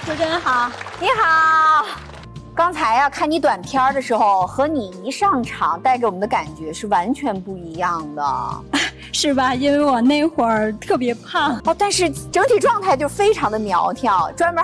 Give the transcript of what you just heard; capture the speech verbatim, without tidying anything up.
主持人好。 你好。刚才呀、啊，看你短片的时候，和你一上场带给我们的感觉是完全不一样的， 是吧？因为我那会儿特别胖哦，但是整体状态就非常的苗条，专门